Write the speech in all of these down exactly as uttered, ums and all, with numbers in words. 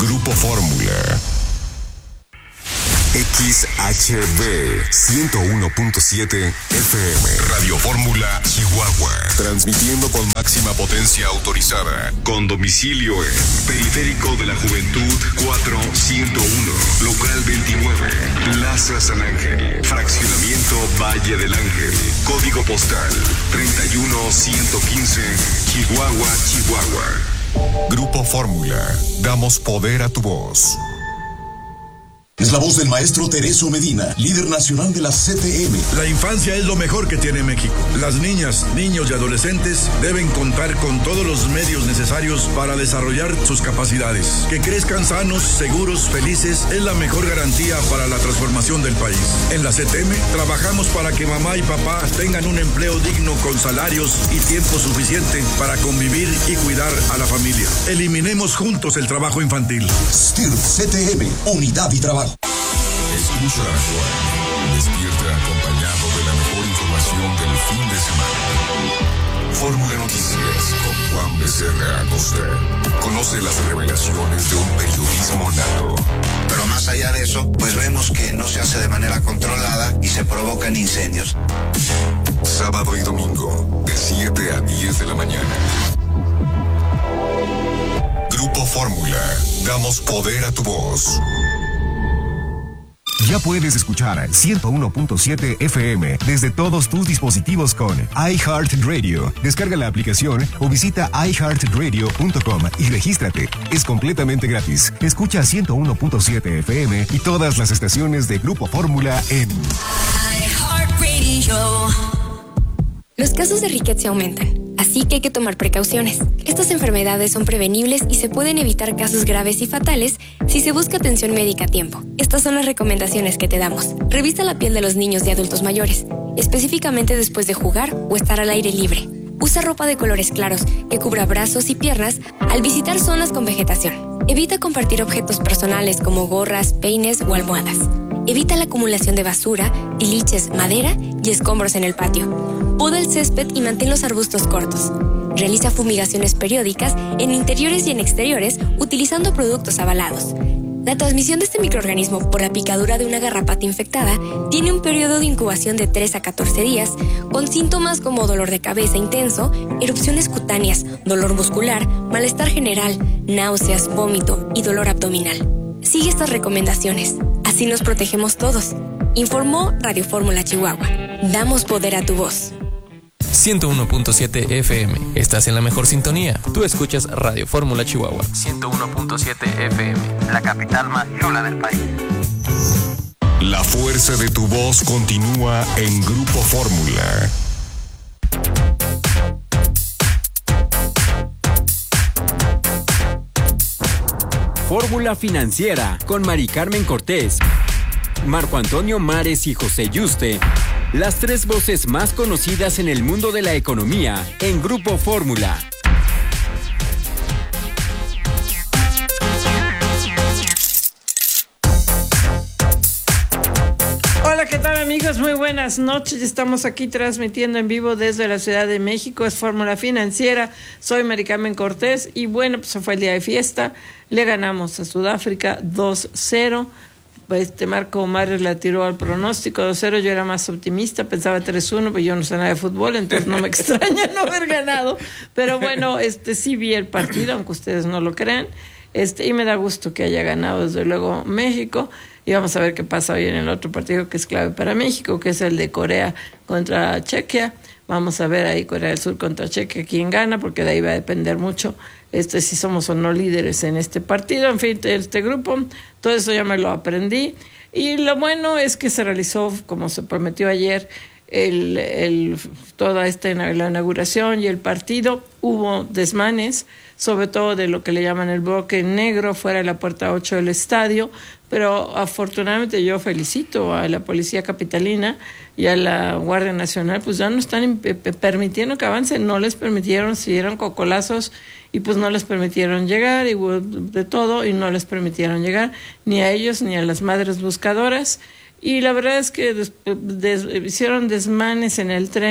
Grupo Fórmula. X H B ciento uno punto siete F M. Radio Fórmula Chihuahua. Transmitiendo con máxima potencia autorizada. Con domicilio en Periférico de la Juventud cuatro ciento uno. Local veintinueve. Plaza San Ángel. Fraccionamiento Valle del Ángel. Código postal treinta y uno ciento quince. Chihuahua, Chihuahua. Grupo Fórmula. Damos poder a tu voz. Es la voz del maestro Tereso Medina, líder nacional de la C T M. La infancia es lo mejor que tiene México. Las niñas, niños y adolescentes deben contar con todos los medios necesarios para desarrollar sus capacidades. Que crezcan sanos, seguros, felices es la mejor garantía para la transformación del país. En la C T M trabajamos para que mamá y papá tengan un empleo digno con salarios y tiempo suficiente para convivir y cuidar a la familia. Eliminemos juntos el trabajo infantil. S T I R C T M, unidad y trabajo. Escucha a Juan. Despierta acompañado de la mejor información del fin de semana. Fórmula Noticias con Juan Becerra Acosta. Conoce las revelaciones de un periodismo nato. Pero más allá de eso, pues vemos que no se hace de manera controlada y se provocan incendios. Sábado y domingo, de siete a diez de la mañana. Grupo Fórmula. Damos poder a tu voz. Ya puedes escuchar ciento uno punto siete F M desde todos tus dispositivos con iHeartRadio. Descarga la aplicación o visita i heart radio punto com y regístrate. Es completamente gratis. Escucha ciento uno punto siete F M y todas las estaciones de Grupo Fórmula en iHeartRadio. Los casos de riqueza aumentan, así que hay que tomar precauciones. Estas enfermedades son prevenibles y se pueden evitar casos graves y fatales si se busca atención médica a tiempo. Estas son las recomendaciones que te damos. Revisa la piel de los niños y adultos mayores, específicamente después de jugar o estar al aire libre. Usa ropa de colores claros que cubra brazos y piernas al visitar zonas con vegetación. Evita compartir objetos personales como gorras, peines o almohadas. Evita la acumulación de basura, tiliches, madera y escombros en el patio. Poda el césped y mantén los arbustos cortos. Realiza fumigaciones periódicas en interiores y en exteriores utilizando productos avalados. La transmisión de este microorganismo por la picadura de una garrapata infectada tiene un periodo de incubación de tres a catorce días, con síntomas como dolor de cabeza intenso, erupciones cutáneas, dolor muscular, malestar general, náuseas, vómito y dolor abdominal. Sigue estas recomendaciones. Así nos protegemos todos. Informó Radio Fórmula Chihuahua. Damos poder a tu voz. ciento uno punto siete F M. Estás en la mejor sintonía. Tú escuchas Radio Fórmula Chihuahua. ciento uno punto siete F M. La capital más chula del país. La fuerza de tu voz continúa en Grupo Fórmula. Fórmula Financiera con Mari Carmen Cortés, Marco Antonio Mares y José Yuste. Las tres voces más conocidas en el mundo de la economía en Grupo Fórmula. Hola, ¿qué tal, amigos? Muy buenas noches. Estamos aquí transmitiendo en vivo desde la Ciudad de México. Es Fórmula Financiera. Soy Mari Carmen Cortés y bueno, pues fue el día de fiesta. Le ganamos a Sudáfrica dos cero. Este Marco Mares la tiró al pronóstico dos cero. Yo era más optimista, pensaba tres uno, pero yo no sé nada de fútbol, entonces no me extraña no haber ganado. Pero bueno, este sí vi el partido, aunque ustedes no lo crean. Este, y me da gusto que haya ganado, desde luego, México. Y vamos a ver qué pasa hoy en el otro partido que es clave para México, que es el de Corea contra Chequia. Vamos a ver ahí Corea del Sur contra Chequia quién gana, porque de ahí va a depender mucho este si somos o no líderes en este partido. En fin, este grupo, todo eso ya me lo aprendí. Y lo bueno es que se realizó, como se prometió ayer, el, el, toda esta la inauguración y el partido. Hubo desmanes, sobre todo de lo que le llaman el bloque negro, fuera de la puerta ocho del estadio, pero afortunadamente yo felicito a la Policía Capitalina y a la Guardia Nacional, pues ya no están permitiendo que avancen, no les permitieron, se dieron cocolazos y pues no les permitieron llegar, y hubo de todo, y no les permitieron llegar, ni a ellos ni a las madres buscadoras. Y la verdad es que des, des, hicieron desmanes en el tren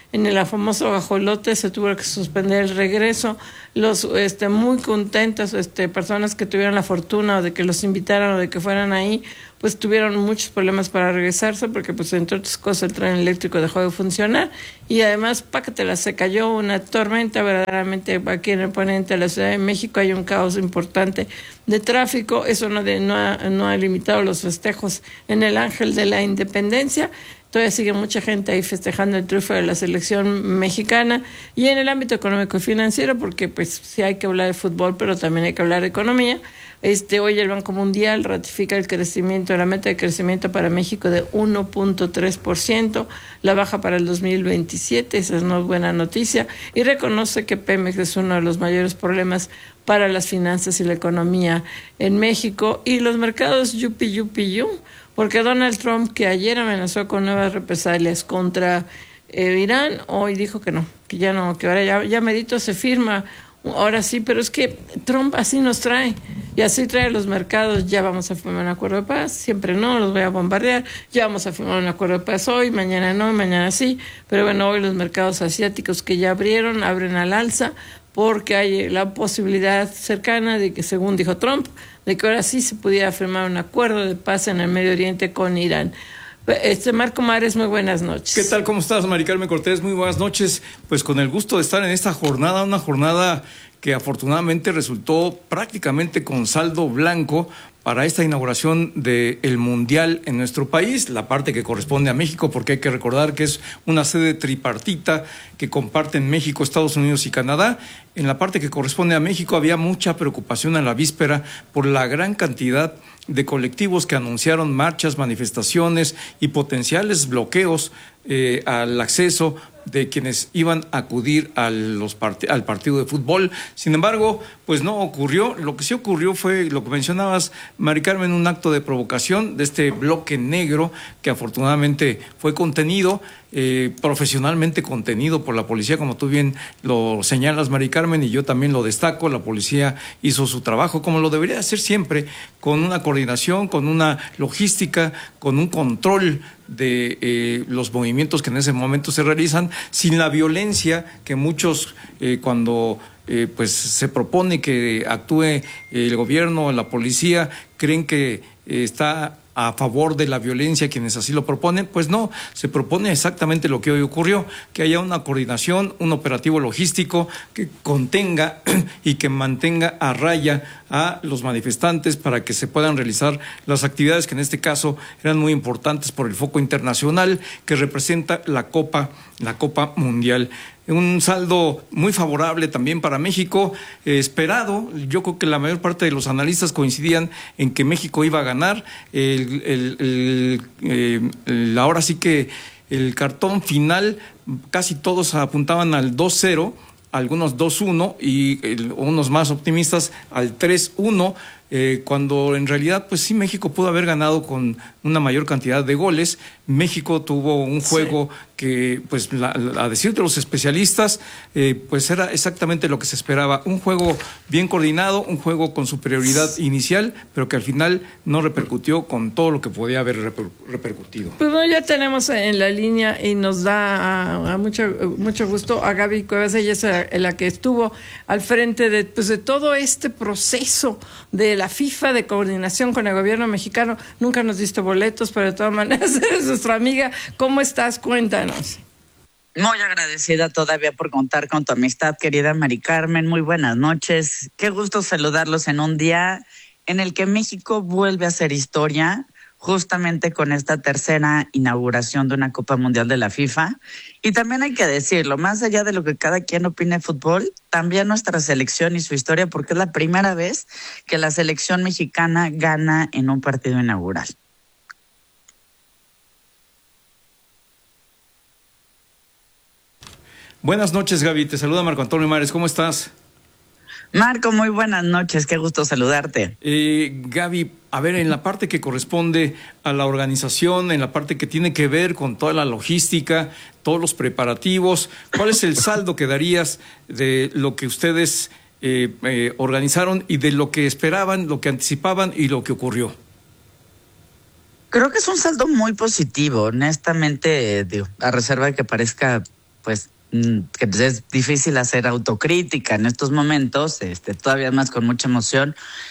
en el famoso ajolote se tuvo que suspender el regreso. Los este, muy contentos, este, personas que tuvieron la fortuna o de que los invitaran o de que fueran ahí, pues tuvieron muchos problemas para regresarse porque pues entre otras cosas el tren eléctrico dejó de funcionar y además pácatela, se cayó una tormenta verdaderamente aquí en el poniente de la Ciudad de México, hay un caos importante de tráfico, eso no, de, no, ha, no ha limitado los festejos en el Ángel de la Independencia. Todavía sigue mucha gente ahí festejando el triunfo de la selección mexicana y en el ámbito económico y financiero, porque pues sí hay que hablar de fútbol, pero también hay que hablar de economía. Este, hoy el Banco Mundial ratifica el crecimiento, la meta de crecimiento para México de uno punto tres por ciento, la baja para el dos mil veintisiete, esa es una buena noticia, y reconoce que Pemex es uno de los mayores problemas para las finanzas y la economía en México, y los mercados yupi yupi yu, porque Donald Trump, que ayer amenazó con nuevas represalias contra eh, Irán, hoy dijo que no, que ya no, que ahora ya, ya medito se firma, ahora sí, pero es que Trump así nos trae, y así trae los mercados, ya vamos a firmar un acuerdo de paz, siempre no, los voy a bombardear, ya vamos a firmar un acuerdo de paz hoy, mañana no, mañana sí, pero bueno, hoy los mercados asiáticos que ya abrieron, abren al alza, porque hay la posibilidad cercana de que, según dijo Trump, de que ahora sí se pudiera firmar un acuerdo de paz en el Medio Oriente con Irán. Este Marco Mares, muy buenas noches. ¿Qué tal? ¿Cómo estás, Mari Carmen Cortés? Muy buenas noches. Pues con el gusto de estar en esta jornada, una jornada que afortunadamente resultó prácticamente con saldo blanco para esta inauguración del Mundial en nuestro país, la parte que corresponde a México, porque hay que recordar que es una sede tripartita que comparten México, Estados Unidos y Canadá. En la parte que corresponde a México había mucha preocupación en la víspera por la gran cantidad de colectivos que anunciaron marchas, manifestaciones y potenciales bloqueos eh, al acceso de quienes iban a acudir a los part- al partido de fútbol. Sin embargo, pues no ocurrió. Lo que sí ocurrió fue lo que mencionabas, Mari Carmen, un acto de provocación de este bloque negro que afortunadamente fue contenido, eh, profesionalmente contenido por la policía, como tú bien lo señalas, Mari Carmen, y yo también lo destaco. La policía hizo su trabajo como lo debería hacer siempre, con una coordinación, con una logística, con un control de eh, los movimientos que en ese momento se realizan, sin la violencia que muchos eh, cuando eh, pues se propone que actúe el gobierno, la policía, creen que eh, está a favor de la violencia quienes así lo proponen. Pues no, se propone exactamente lo que hoy ocurrió, que haya una coordinación, un operativo logístico que contenga y que mantenga a raya a los manifestantes para que se puedan realizar las actividades que en este caso eran muy importantes por el foco internacional que representa la Copa, la Copa Mundial. Un saldo muy favorable también para México, eh, esperado. Yo creo que la mayor parte de los analistas coincidían en que México iba a ganar. El, el, el, eh, el, ahora sí que el cartón final, casi todos apuntaban al dos cero, algunos dos uno y el, unos más optimistas al tres uno. Eh, cuando en realidad pues sí México pudo haber ganado con una mayor cantidad de goles. México tuvo un juego sí. que pues la, la, a decir de los especialistas eh, pues era exactamente lo que se esperaba, un juego bien coordinado, un juego con superioridad sí. inicial, pero que al final no repercutió con todo lo que podía haber reper, repercutido. Pues bueno, ya tenemos en la línea y nos da a, a mucho, mucho gusto a Gaby Cuevas, ella es la, la que estuvo al frente de, pues, de todo este proceso de la FIFA de coordinación con el gobierno mexicano. Nunca nos diste boletos, pero de todas maneras eres nuestra amiga. ¿Cómo estás? Cuéntanos. Muy agradecida todavía por contar con tu amistad, querida Mari Carmen. Muy buenas noches. Qué gusto saludarlos en un día en el que México vuelve a hacer historia, justamente con esta tercera inauguración de una Copa Mundial de la FIFA. Y también hay que decirlo, más allá de lo que cada quien opine de fútbol, también nuestra selección y su historia, porque es la primera vez que la selección mexicana gana en un partido inaugural. Buenas noches, Gaby. Te saluda Marco Antonio Mares. ¿Cómo estás? Marco, muy buenas noches. Qué gusto saludarte. Eh, Gaby, a ver, en la parte que corresponde a la organización, en la parte que tiene que ver con toda la logística, todos los preparativos, ¿cuál es el saldo que darías de lo que ustedes eh, eh, organizaron y de lo que esperaban, lo que anticipaban y lo que ocurrió? Creo que es un saldo muy positivo, honestamente, digo, a reserva de que parezca pues que es difícil hacer autocrítica en estos momentos, este, todavía más con mucha emoción.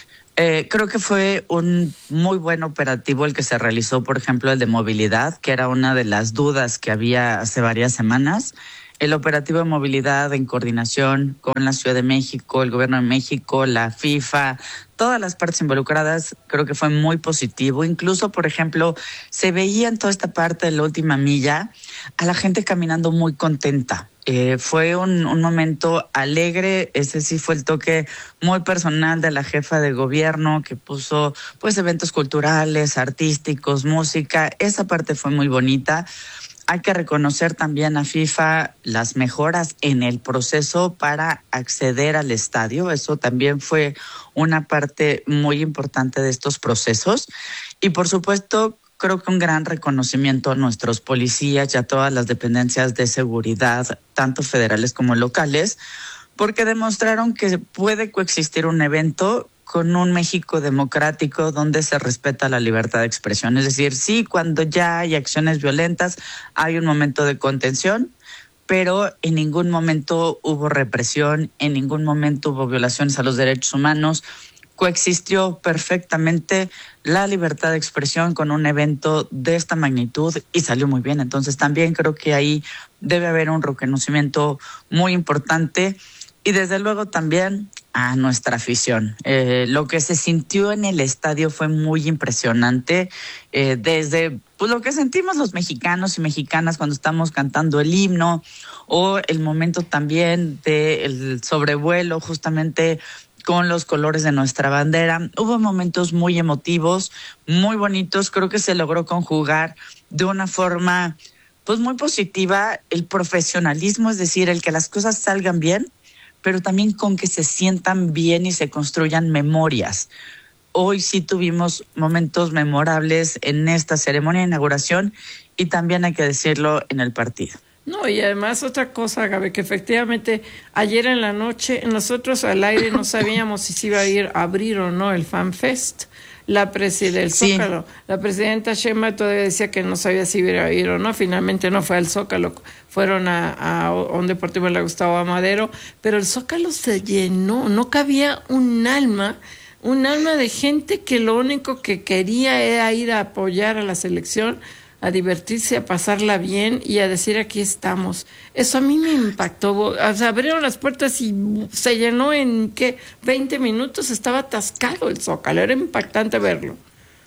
Eh, creo que fue un muy buen operativo el que se realizó, por ejemplo, el de movilidad, que era una de las dudas que había hace varias semanas. El operativo de movilidad en coordinación con la Ciudad de México, el Gobierno de México, la FIFA, todas las partes involucradas, creo que fue muy positivo. Incluso, por ejemplo, se veía en toda esta parte de la última milla a la gente caminando muy contenta. Eh, fue un, un momento alegre. Ese sí fue el toque muy personal de la jefa de gobierno, que puso pues eventos culturales, artísticos, música. Esa parte fue muy bonita. Hay que reconocer también a FIFA las mejoras en el proceso para acceder al estadio. Eso también fue una parte muy importante de estos procesos. Y por supuesto, creo que un gran reconocimiento a nuestros policías y a todas las dependencias de seguridad, tanto federales como locales, porque demostraron que puede coexistir un evento con un México democrático donde se respeta la libertad de expresión. Es decir, sí, cuando ya hay acciones violentas, hay un momento de contención, pero en ningún momento hubo represión, en ningún momento hubo violaciones a los derechos humanos. Coexistió perfectamente la libertad de expresión con un evento de esta magnitud y salió muy bien. Entonces también creo que ahí debe haber un reconocimiento muy importante. Y desde luego también a nuestra afición. Eh, lo que se sintió en el estadio fue muy impresionante, eh, desde pues, lo que sentimos los mexicanos y mexicanas cuando estamos cantando el himno, o el momento también del sobrevuelo justamente con los colores de nuestra bandera. Hubo momentos muy emotivos, muy bonitos. Creo que se logró conjugar de una forma pues muy positiva el profesionalismo, es decir, el que las cosas salgan bien, pero también con que se sientan bien y se construyan memorias. Hoy sí tuvimos momentos memorables en esta ceremonia de inauguración y también hay que decirlo en el partido. No, y además otra cosa, Gaby, que efectivamente ayer en la noche nosotros al aire no sabíamos si se iba a ir a abrir o no el Fan Fest. La presidenta del Zócalo, sí. La presidenta Sheinbaum todavía decía que no sabía si iba a ir o no, finalmente no fue al Zócalo, fueron a, a un deportivo en la Gustavo Amadero, pero el Zócalo se llenó, no cabía un alma, un alma de gente que lo único que quería era ir a apoyar a la selección, a divertirse, a pasarla bien y a decir aquí estamos. Eso a mí me impactó. O sea, abrieron las puertas y se llenó en, ¿qué? veinte minutos, estaba atascado el Zócalo, era impactante verlo.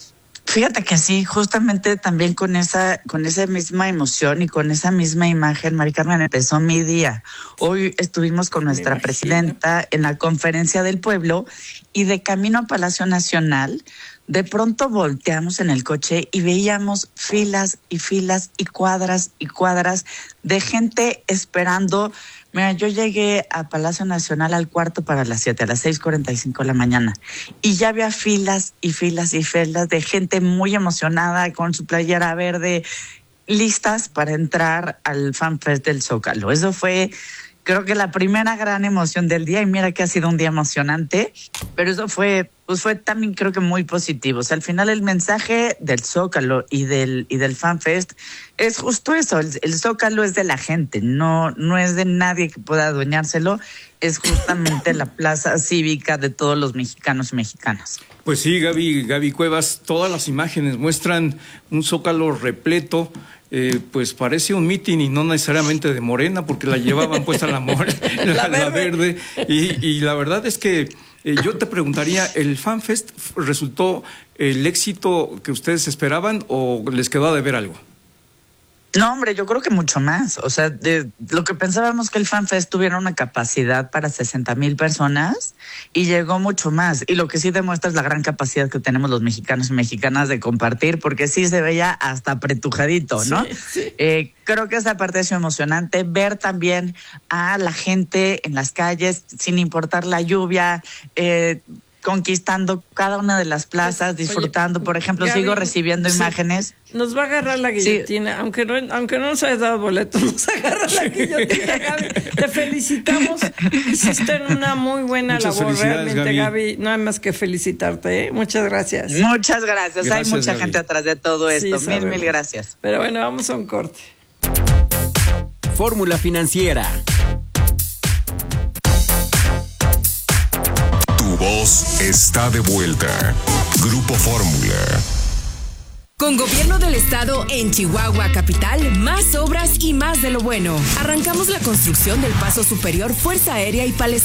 Fíjate que sí, justamente también con esa, con esa misma emoción y con esa misma imagen, Mari Carmen, empezó mi día. Hoy estuvimos con nuestra presidenta en la conferencia del pueblo y de camino a Palacio Nacional, de pronto volteamos en el coche y veíamos filas y filas y cuadras y cuadras de gente esperando. Mira, yo llegué a Palacio Nacional al cuarto para las siete, a las seis cuarenta y cinco de la mañana, y ya había filas y filas y filas de gente muy emocionada con su playera verde, listas para entrar al Fan Fest del Zócalo. Eso fue, creo que la primera gran emoción del día, y mira que ha sido un día emocionante, pero eso fue, pues fue también creo que muy positivo. O sea, al final el mensaje del Zócalo y del y del Fan Fest es justo eso. El, el Zócalo es de la gente, no no es de nadie que pueda adueñárselo. Es justamente la plaza cívica de todos los mexicanos y mexicanas. Pues sí, Gaby, Gaby Cuevas, todas las imágenes muestran un Zócalo repleto. Eh, pues parece un mitin y no necesariamente de Morena, porque la llevaban puesta la, more, la, la verde, la verde. Y, y la verdad es que eh, yo te preguntaría, ¿el Fan Fest resultó el éxito que ustedes esperaban o les quedó a deber algo? No, hombre, yo creo que mucho más. O sea, de, lo que pensábamos que el Fan Fest tuviera una capacidad para sesenta mil personas y llegó mucho más. Y lo que sí demuestra es la gran capacidad que tenemos los mexicanos y mexicanas de compartir, porque sí se veía hasta apretujadito, ¿no? Sí, sí. Eh, creo que esa parte es emocionante, ver también a la gente en las calles, sin importar la lluvia, eh, conquistando cada una de las plazas, disfrutando. Oye, por ejemplo, Gaby, sigo recibiendo sí, imágenes. Nos va a agarrar la guillotina, sí. aunque no aunque no nos hayas dado boletos, nos agarra la guillotina, Gaby. Te felicitamos, hiciste una muy buena Muchas labor, realmente, Gaby. Gaby. No hay más que felicitarte, ¿eh? Muchas gracias. Muchas gracias, gracias hay mucha Gaby. gente atrás de todo esto, sí, mil, mil gracias. Pero bueno, vamos a un corte. Fórmula Financiera. Tu voz está de vuelta. Grupo Fórmula. Con Gobierno del Estado en Chihuahua Capital, más obras y más de lo bueno. Arrancamos la construcción del Paso Superior Fuerza Aérea y Palestina.